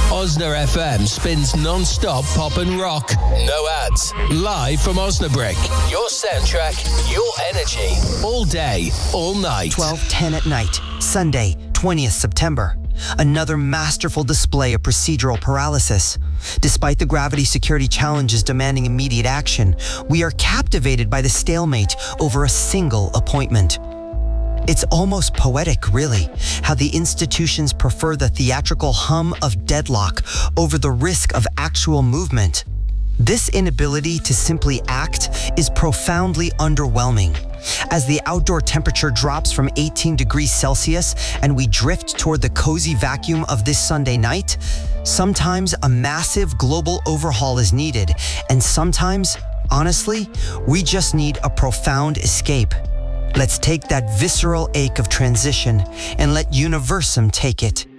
Osna FM spins non-stop pop and rock. No ads. Live from Osnabrück. Your soundtrack, your energy. All day, all night. 12:10 at night, Sunday, 20th September. Another masterful display of procedural paralysis. Despite the gravity security challenges demanding immediate action, we are captivated by the stalemate over a single appointment. It's almost poetic, really, how the institutions prefer the theatrical hum of deadlock over the risk of actual movement. This inability to simply act is profoundly underwhelming. As the outdoor temperature drops from 18 degrees Celsius and we drift toward the cozy vacuum of this Sunday night, sometimes a massive global overhaul is needed, and sometimes, honestly, we just need a profound escape. Let's take that visceral ache of transition and let Universum take it.